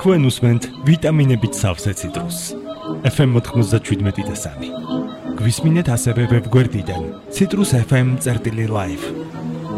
თქვენ უსმენთ ვიტამინებით სავსე ციტრუსს. FM 97.3. გვისმინეთ ასევე ვებგვერდიდან citrusfm.live.